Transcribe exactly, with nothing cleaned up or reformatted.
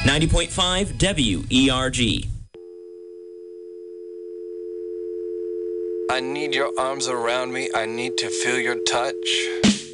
ninety point five W E R G. I need your arms around me. I need to feel your touch.